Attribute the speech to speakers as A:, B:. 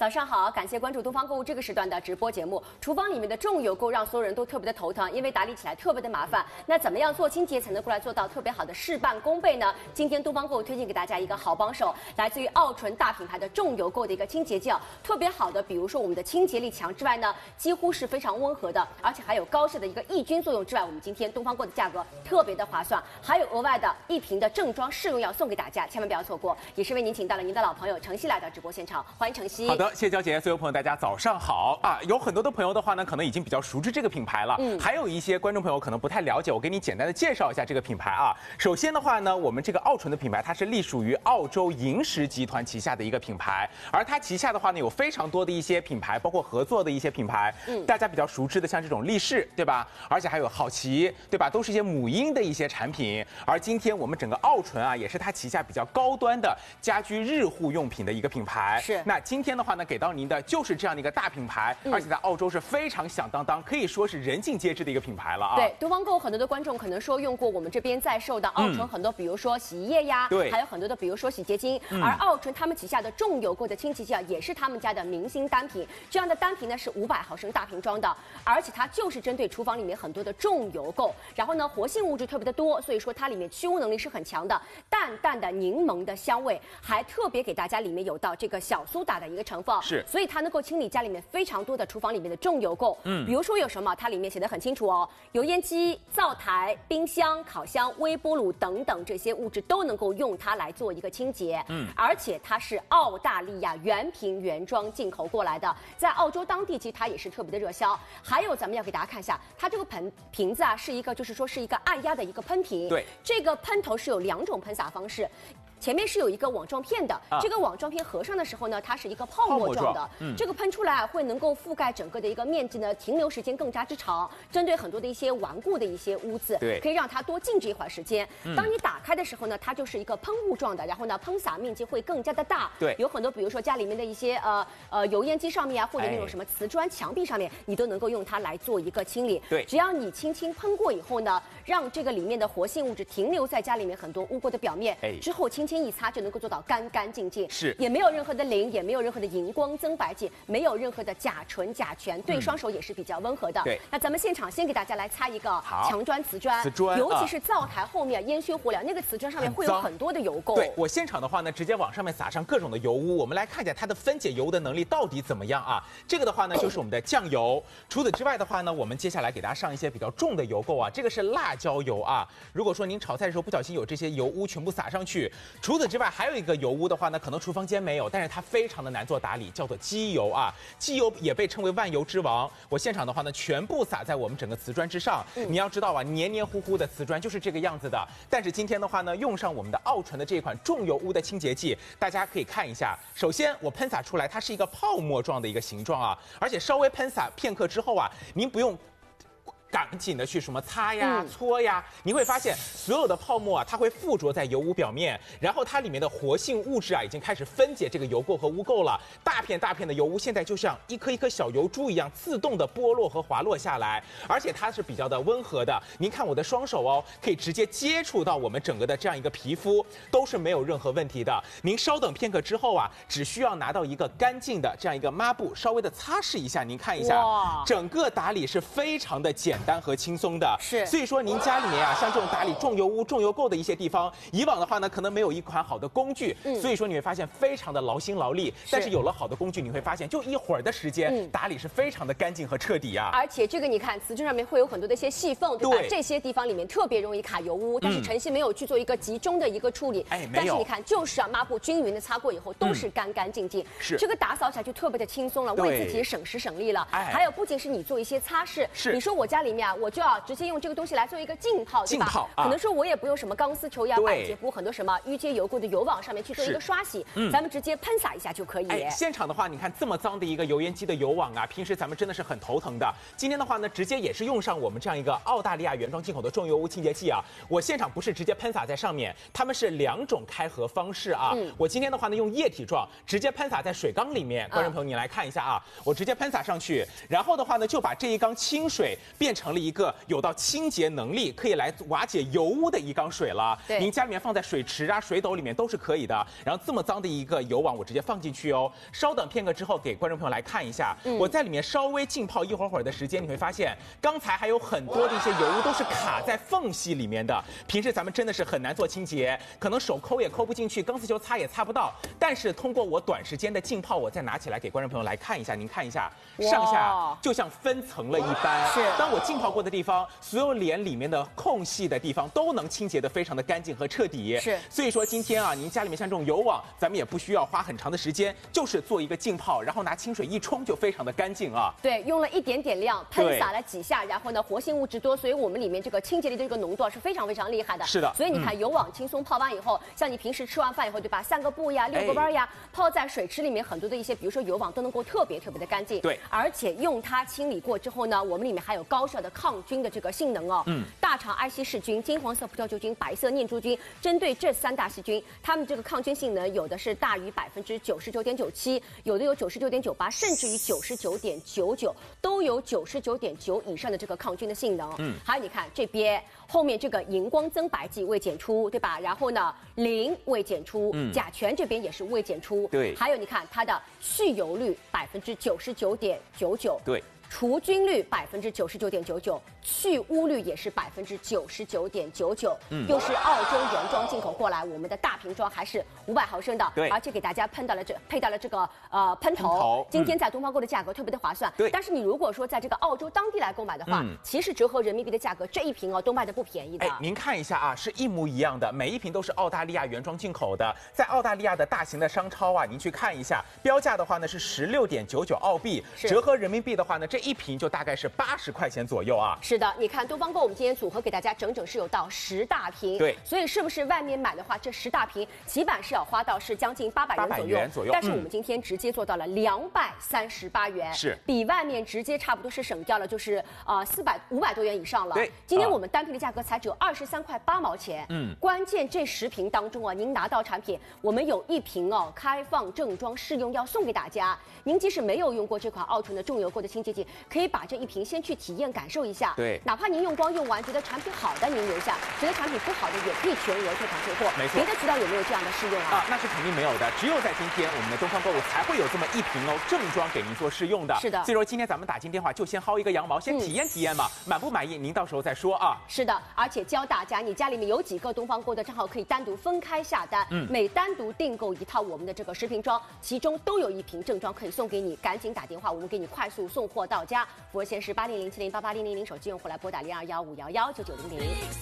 A: 早上好，感谢关注东方购物这个时段的直播节目。厨房里面的重油垢让所有人都特别的头疼，因为打理起来特别的麻烦。那怎么样做清洁才能够来做到特别好的事半功倍呢？今天东方购物推荐给大家一个好帮手，来自于奥纯大品牌的重油垢的一个清洁剂，特别好的。比如说我们的清洁力强之外呢，几乎是非常温和的，而且还有高效的一个抑菌作用之外，我们今天东方购的价格特别的划算，还有额外的1瓶的正装试用药送给大家，千万不要错过。也是为您请到了您的老朋友程曦来到直播现场，欢迎程曦。
B: 好的，谢谢娇姐，所有朋友大家早上好啊！有很多的朋友的话呢，可能已经比较熟知这个品牌了，还有一些观众朋友可能不太了解，我给你简单的介绍一下这个品牌啊。首先的话呢，我们这个奥纯的品牌，它是隶属于澳洲银石集团旗下的一个品牌，而它旗下的话呢，有非常多的一些品牌，包括合作的一些品牌，大家比较熟知的像这种力士，对吧？而且还有好奇，对吧？都是一些母婴的一些产品。而今天我们整个奥纯啊，也是它旗下比较高端的家居日护用品的一个品牌。
A: 是。
B: 那今天的话呢，给到您的就是这样的一个大品牌，而且在澳洲是非常响当当，可以说是人尽皆知的一个品牌了啊。
A: 对，东方购很多的观众可能说用过我们这边在售的奥纯很多，比如说洗衣液呀，
B: 对，
A: 还有很多的比如说洗洁精，而奥纯他们旗下的重油垢的清洁剂啊，也是他们家的明星单品。这样的单品呢是500毫升大瓶装的，而且它就是针对厨房里面很多的重油垢，然后呢活性物质特别的多，所以说它里面去污能力是很强的，淡淡的柠檬的香味，还特别给大家里面有到这个小苏打的一个成分，
B: 是，
A: 所以它能够清理家里面非常多的厨房里面的重油垢。比如说有什么，它里面写的很清楚哦，油烟机、灶台、冰箱、烤箱、微波炉等等这些物质都能够用它来做一个清洁。而且它是澳大利亚原瓶原装进口过来的，在澳洲当地其实它也是特别的热销。还有咱们要给大家看一下，它这个瓶子啊是一个就是说是一个按压的一个喷瓶，
B: 对，
A: 这个喷头是有2种喷洒方式。前面是有一个网状片的，这个网状片合上的时候呢，它是一个泡沫状的，这个喷出来会能够覆盖整个的一个面积呢，停留时间更加之长，针对很多的一些顽固的一些污渍，
B: 对，
A: 可以让它多静置一会儿时间。当你打开的时候呢，它就是一个喷雾状的，然后呢喷洒面积会更加的大，
B: 对，
A: 有很多比如说家里面的一些油烟机上面啊，或者那种什么瓷砖墙壁上面，你都能够用它来做一个清理。
B: 对，
A: 只要你轻轻喷过以后呢，让这个里面的活性物质停留在家里面很多污垢的表面，之后轻轻一擦就能够做到干干净净，
B: 是，
A: 也没有任何的磷，也没有任何的荧光增白剂，没有任何的甲醇、甲醛，对双手也是比较温和的。
B: 对，
A: 那咱们现场先给大家来擦一个强砖瓷砖，尤其是灶台后面烟熏火燎那个瓷砖上面会有很多的油垢。
B: 对，我现场的话呢，直接往上面撒上各种的油污，我们来看一下它的分解油的能力到底怎么样啊？这个的话呢，就是我们的酱油。除此之外的话呢，我们接下来给大家上一些比较重的油垢啊，这个是辣椒油啊。如果说您炒菜的时候不小心有这些油污全部撒上去，除此之外还有一个油污的话呢，可能厨房间没有，但是它非常的难做打理，叫做机油啊。机油也被称为万油之王。我现场的话呢，全部撒在我们整个瓷砖之上。你要知道啊，黏黏糊糊的瓷砖就是这个样子的。但是今天的话呢，用上我们的奥纯的这一款重油污的清洁剂，大家可以看一下。首先我喷洒出来，它是一个泡沫状的一个形状啊，而且稍微喷洒片刻之后啊，您不用赶紧的去什么擦呀、搓呀，你会发现所有的泡沫啊，它会附着在油污表面，然后它里面的活性物质啊，已经开始分解这个油垢和污垢了。大片大片的油污现在就像一颗一颗小油珠一样，自动的剥落和滑落下来，而且它是比较的温和的。您看我的双手哦，可以直接接触到我们整个的这样一个皮肤，都是没有任何问题的。您稍等片刻之后啊，只需要拿到一个干净的这样一个抹布，稍微的擦拭一下，您看一下，整个打理是非常的简单和轻松的，
A: 是，
B: 所以说您家里面啊，像这种打理重油污、重油垢的一些地方，以往的话呢，可能没有一款好的工具，所以说你会发现非常的劳心劳力。但是有了好的工具，你会发现就一会儿的时间，打理是非常的干净和彻底啊。
A: 而且这个你看，瓷砖上面会有很多的一些细缝，对吧？这些地方里面特别容易卡油污，但是晨曦没有去做一个集中的一个处理，但是你看，就是啊，抹布均匀的擦过以后，都是干干净净，
B: 是
A: 这个打扫起来就特别的轻松了，为自己省时省力了。还有不仅是你做一些擦拭，你说我家里面啊，我就要直接用这个东西来做一个浸泡，对吧？可能说我也不用什么钢丝球呀、百洁布，很多什么淤结油垢的油网上面去做一个刷洗，咱们直接喷洒一下就可以。
B: 现场的话，你看这么脏的一个油烟机的油网啊，平时咱们真的是很头疼的。今天的话呢，直接也是用上我们这样一个澳大利亚原装进口的重油污清洁剂啊。我现场不是直接喷洒在上面，它们是2种开合方式啊。我今天的话呢，用液体状直接喷洒在水缸里面。观众朋友，你来看一下啊，我直接喷洒上去，然后的话呢，就把这一缸清水变变成了一个有到清洁能力，可以来瓦解油污的一缸水了。
A: 对，
B: 您家里面放在水池啊、水斗里面都是可以的。然后这么脏的一个油网，我直接放进去哦。稍等片刻之后，给观众朋友来看一下，我在里面稍微浸泡一会儿的时间，你会发现刚才还有很多的一些油污都是卡在缝隙里面的。平时咱们真的是很难做清洁，可能手抠也抠不进去，钢丝球擦也擦不到。但是通过我短时间的浸泡，我再拿起来给观众朋友来看一下，您看一下，上下就像分层了一般。
A: 是，
B: 当我浸泡过的地方，所有脸里面的空隙的地方都能清洁得非常的干净和彻底。
A: 是，
B: 所以说今天啊，您家里面像这种油网，咱们也不需要花很长的时间，就是做一个浸泡，然后拿清水一冲就非常的干净啊。
A: 对，用了一点点量，喷洒了几下，然后呢，活性物质多，所以我们里面这个清洁力的这个浓度是非常非常厉害的。
B: 是的，
A: 所以你看油网轻松泡完以后，像你平时吃完饭以后，对吧？散个步呀，遛个弯呀，泡在水池里面，很多的一些，比如说油网都能够特别的干净。
B: 对，
A: 而且用它清理过之后呢，我们里面还有高效的抗菌的这个性能哦。大肠埃希氏菌、金黄色葡萄球菌、白色念珠菌，针对这3大细菌，它们这个抗菌性能有的是大于99.97%，有的有99.98%，甚至于99.99%，都有99.9%以上的这个抗菌的性能。还有你看这边后面这个荧光增白剂未检出，对吧？然后呢，磷未检出，甲醛这边也是未检出。
B: 对，
A: 还有你看它的去油率99.99%，
B: 对。
A: 除菌率99.99%，去污率也是99.99%，又是澳洲原装进口过来，我们的大瓶装还是500毫升的，
B: 对，
A: 而且给大家配到了这个喷头，今天在东方购的价格特别的划算，
B: 对。
A: 但是你如果说在这个澳洲当地来购买的话，其实折合人民币的价格，这一瓶都卖的不便宜的。
B: 您看一下啊，是一模一样的，每一瓶都是澳大利亚原装进口的，在澳大利亚的大型的商超啊，您去看一下，标价的话呢是16.99澳币，折合人民币的话呢，这一瓶就大概是80块钱左右啊。
A: 是的，你看东方购，我们今天组合给大家整整是有到10大瓶，
B: 对，
A: 所以是不是外面买的话，这10大瓶起码是要花到是将近800元左右，但是我们今天直接做到了238元，
B: 是
A: 比外面直接差不多是省掉了就是500多元以上了。
B: 对，
A: 今天我们单瓶的价格才只有23块8毛钱，关键这10瓶当中啊，您拿到产品，我们有1瓶开放正装试用要送给大家，您即使没有用过这款奥纯的重油垢的清洁剂，可以把这1瓶先去体验感受一下，
B: 对，
A: 哪怕您用光用完觉得产品好的您留下，觉得产品不好的也可以全额退款退货。
B: 没错，
A: 别的渠道有没有这样的试用啊？
B: 那是肯定没有的，只有在今天我们的东方购物才会有这么1瓶正装给您做试用的。
A: 是的，
B: 所以说今天咱们打进电话就先薅一个羊毛，先体验体验嘛，满不满意您到时候再说啊。
A: 是的，而且教大家，你家里面有几个东方购的账号可以单独分开下单，每单独订购1套我们的这个10瓶装，其中都有1瓶正装可以送给你，赶紧打电话，我们给你快速送货到家。服务线是8007088000，手机用户来拨打0215119900。